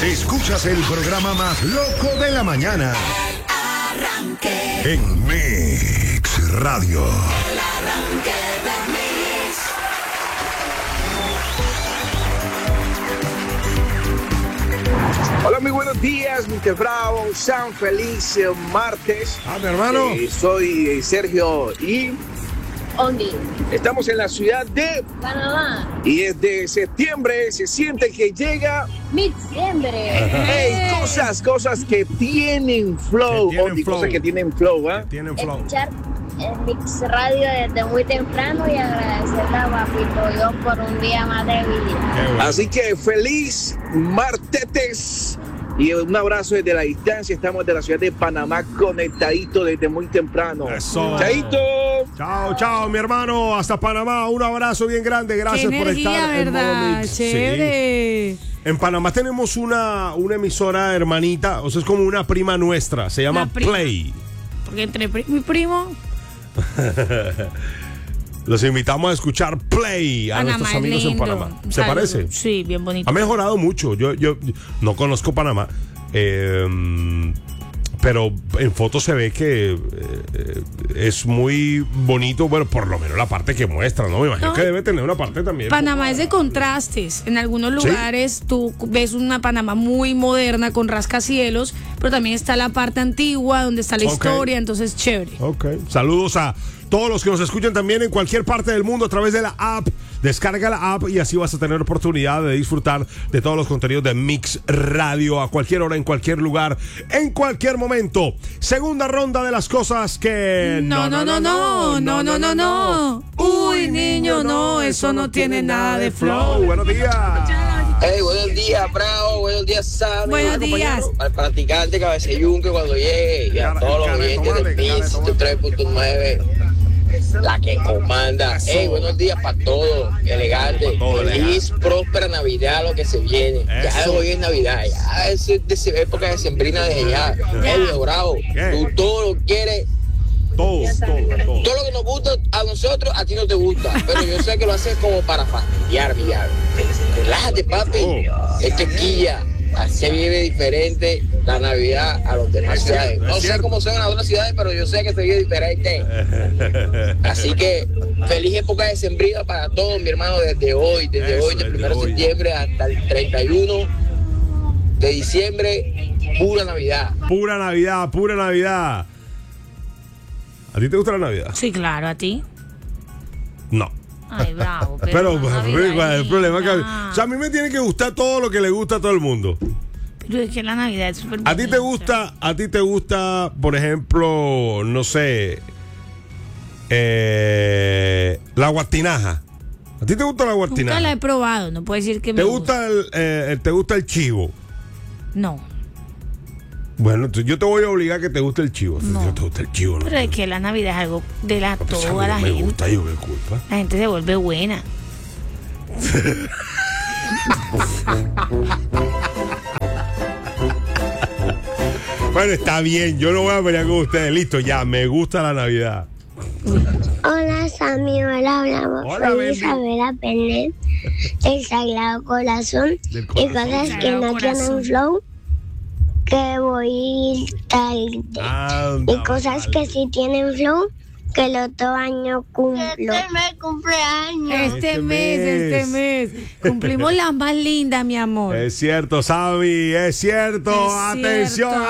Escuchas el programa más loco de la mañana. El arranque. En Mix Radio. El arranque de Mix. Hola, muy buenos días, Mr. Bravo. San feliz martes. Mi hermano. Soy Sergio y Ondi, estamos en la ciudad de Panamá, y desde septiembre se siente que llega. diciembre. Hey, cosas que tienen flow, Que tienen Ondi, flow. cosas que tienen flow, ¿ah? Tienen flow. Escuchar el Mix Radio desde muy temprano y agradecerle a Papito Dios por un día más de vida. Qué bueno. Así que feliz martes y un abrazo desde la distancia. Estamos de la ciudad de Panamá conectadito desde muy temprano. Eso. Chaito. Chao, mi hermano. Hasta Panamá. Un abrazo bien grande. Gracias Qué por energía, estar en ¿verdad? Modo Mix. Chévere. Sí. En Panamá tenemos una emisora hermanita, o sea, es como una prima nuestra. Se llama Una prima. Play. Porque entre mi primo, Los invitamos a escuchar Play a Panamá nuestros es amigos en lindo. Panamá. ¿Se Saludos. parece? Sí, bien bonito. Ha mejorado mucho. Yo no conozco Panamá, pero en fotos se ve que es muy bonito. Bueno, por lo menos la parte que muestra, ¿no? Me imagino No. que debe tener una parte también. Panamá es de contrastes. En algunos ¿Sí? lugares tú ves una Panamá muy moderna con rascacielos, pero también está la parte antigua donde está la Ok. historia, entonces chévere. Ok. Saludos a todos los que nos escuchan también en cualquier parte del mundo a través de la app. Descarga la app y así vas a tener oportunidad de disfrutar de todos los contenidos de Mix Radio a cualquier hora, en cualquier lugar, en cualquier momento. Segunda ronda de las cosas que... No. Uy, niño, no, eso no tiene nada de flow. Buenos días. Hey, buenos días, Bravo. Buenos días, Sammy. Buenos días. Al practicante Cabeceyunque cuando llegue y a todos los oyentes de Mix 3.9. La que comanda. Hey, buenos días para todos. Elegante. todo, Feliz, próspera Navidad, lo que se viene. Ya Eso. hoy es Navidad. Ya es de época de sembrina de ya. Hey, Bravo. ¿Qué? Tú todo lo quieres. Todo. Todo lo que nos gusta a nosotros, a ti no te gusta. Pero yo sé que lo haces como para fastidiar, Villar. Relájate, papi. Esto es quilla. Así vive diferente la Navidad a las demás ciudades. No sé cómo son en las otras ciudades, pero yo sé que se vive diferente. Así que feliz época de sembrina para todos, mi hermano, desde hoy, del Eso, 1 desde de hoy. septiembre hasta el 31 de diciembre, pura Navidad. Pura Navidad. ¿A ti te gusta la Navidad? Sí, claro, a ti. No. Ay, bravo. Pero Navidad el problema es que... linda. O sea, a mí me tiene que gustar todo lo que le gusta a todo el mundo. Pero es que la Navidad es súper ¿A ti te gusta, por ejemplo, no sé, la guatinaja? ¿A ti te gusta la Nunca guatinaja? la he probado, no puedo decir que me ¿Te gusta el chivo? No, Bueno, entonces yo te voy a obligar a que te guste el chivo. No. No te gusta el chivo, ¿no? pero es que la Navidad es algo de Pues a mí toda la no me gente. gusta, yo qué culpa. La gente se vuelve buena. Bueno, está bien, yo no voy a pelear con ustedes. Listo, ya, me gusta la Navidad. Hola Sammy, hola, hablamos. Hola, Feliz baby. saber a Belén, el Sagrado Corazón Del y corazón. cosas que Sagrado no Corazón. tienen flow, que voy tarde. Anda, Y cosas que sí tienen flow, que el otro año cumplo. Me cumpleaños. Este mes. Cumplimos las más lindas, mi amor. Es cierto, Sammy, es cierto. Es Atención. cierto.